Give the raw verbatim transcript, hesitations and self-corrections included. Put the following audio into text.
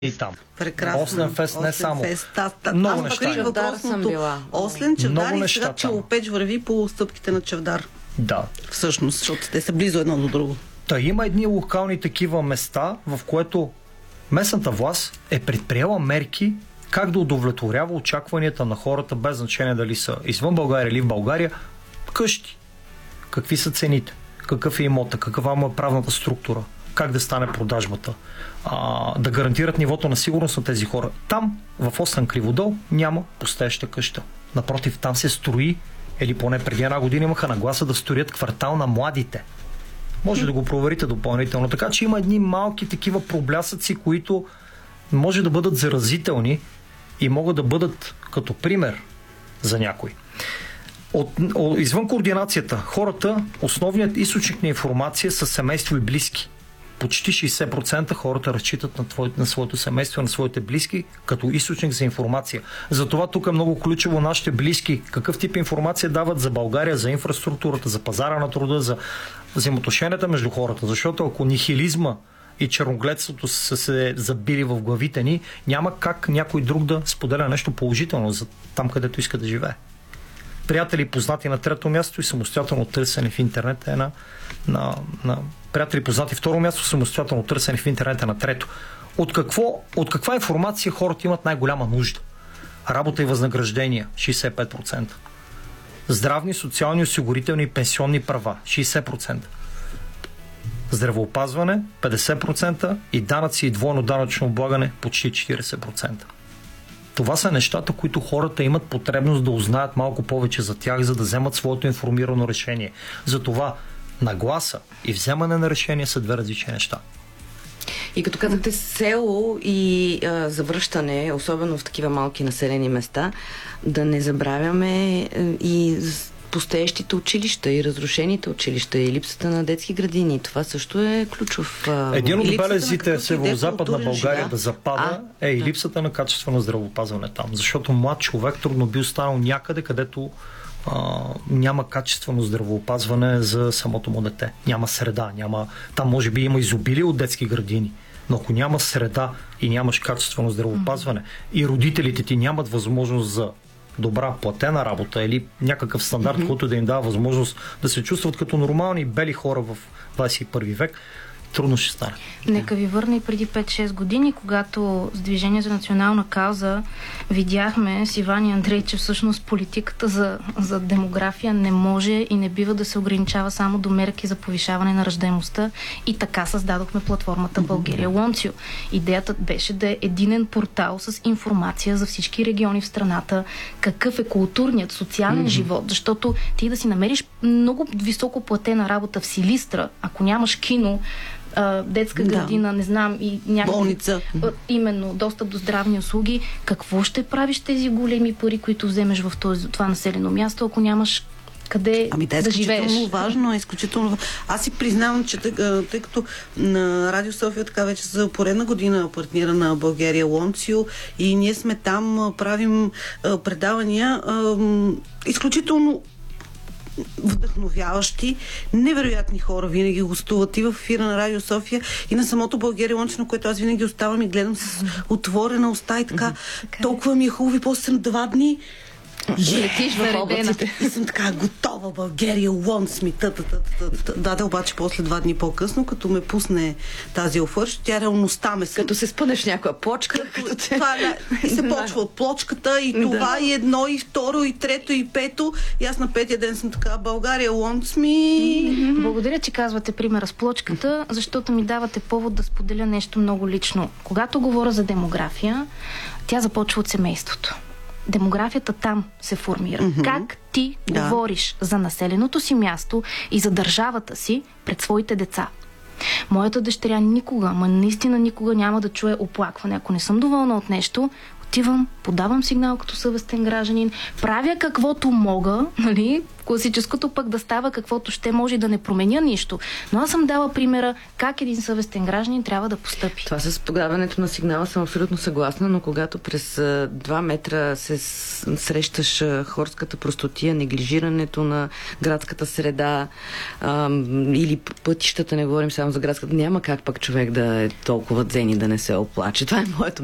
и там. Прекрасно. Ослен фест, не само. Фест. Та, та, много там неща. е въпросното. Ослен, Чавдар и сега Челопеч върви по стъпките на Чавдар. Да. Всъщност, защото те са близо едно до друго. Та има едни локални такива места, в което местната власт е предприела мерки как да удовлетворява очакванията на хората, без значение дали са извън България или в България, къщи. Какви са цените? Какъв е имота? Каква му е правната структура? Как да стане продажбата? А, да гарантират нивото на сигурност на тези хора. Там, в Ослен Криводол, няма пустееща къща. Напротив, там се строи, или поне преди една година имаха нагласа да строят квартал на младите. Може да го проверите допълнително. Така че има едни малки такива проблясъци, които може да бъдат заразителни и могат да бъдат като пример за някой. От, от, извън координацията, хората, основният източник на информация са семейство и близки. Почти шейсет процента хората разчитат на, твое, на своето семейство, на своите близки, като източник за информация. Затова тук е много ключово нашите близки какъв тип информация дават за България, за инфраструктурата, за пазара на труда, за взаимоотношенията между хората. Защото ако нихилизма и черногледството са се забили в главите ни, няма как някой друг да споделя нещо положително за там, където иска да живее. Приятели познати на трето място и самостоятелно търсене в интернет е на, на, на приятели познати второ място, самостоятелно търсене в интернет е на трето. От, какво, от каква информация хората имат най-голяма нужда? Работа и възнаграждения шейсет и пет процента. Здравни, социални, осигурителни и пенсионни права шейсет процента. Здравеопазване петдесет процента и данъци и двойно данъчно облагане почти четирийсет процента. Това са нещата, които хората имат потребност да узнаят малко повече за тях, за да вземат своето информирано решение. Затова нагласа и вземане на решение са две различни неща. И като казахте село и а, завръщане, особено в такива малки населени места, да не забравяме а, и пустеещите училища и разрушените училища и липсата на детски градини. Това също е ключов. А, Един от белезите северо-западна България да, да запада а, е и да. липсата на качествено здравеопазване там. Защото млад човек трудно би останал някъде, където а, няма качествено здравеопазване за самото му дете. Няма среда. Няма... Там може би има изобилие от детски градини. Но ако няма среда и нямаш качествено здравеопазване mm-hmm. и родителите ти нямат възможност за добра платена работа или някакъв стандарт, mm-hmm. който да им дава възможност да се чувстват като нормални бели хора в двадесет и първи век, трудно ще стане. Нека ви върна и преди пет-шест години, когато с Движение за национална кауза видяхме с Иван и Андрей, че всъщност политиката за, за демография не може и не бива да се ограничава само до мерки за повишаване на раждаемостта, и така създадохме платформата България Лонцио. Идеята беше да е единен портал с информация за всички региони в страната, какъв е културният, социален mm-hmm. живот, защото ти да си намериш много високо платена работа в Силистра, ако нямаш кино, детска градина, да. не знам, и някакви... Болница. Именно, достъп до здравни услуги. Какво ще правиш тези големи пари, които вземеш в този, това населено място, ако нямаш къде ами, да, да живееш? Изключително важно, е изключително. Аз си признавам, че тъй, тъй като на Радио София така вече за поредна година партнира на България Лонцио и ние сме там, правим а, предавания а, изключително вдъхновяващи, невероятни хора винаги гостуват и в ефира на Радио София и на самото България Лонцио, на което аз винаги оставам и гледам с отворена уста и така, така толкова ми е хубаво и после на два дни летиш в облаците. И съм така готова, България Wants me. Да, да, обаче после два дни по-късно, като ме пусне тази офър, тя реалността ме... Като се спънеш някоя плочка. Като това, и се почва от плочката и това, да. и едно, и второ, и трето, и пето. И аз на петия ден съм така, България Wants me. Благодаря, че казвате примера с плочката, защото ми давате повод да споделя нещо много лично. Когато говоря за демография, тя започва от семейството. Демографията там се формира. Mm-hmm. Как ти да. говориш за населеното си място и за държавата си пред своите деца? Моята дъщеря никога, ма наистина никога няма да чуе оплакване. Ако не съм доволна от нещо, отивам, подавам сигнал като съвестен гражданин, правя каквото мога, нали, класическото пък да става каквото ще, може да не променя нищо. Но аз съм дала примера как един съвестен гражданин трябва да постъпи. Това с подаването на сигнала съм абсолютно съгласна, но когато през а, два метра се с, срещаш а, хорската простотия, неглижирането на градската среда а, или пътищата, не говорим само за градската, няма как пък човек да е толкова дзен и да не се оплаче. Това е моето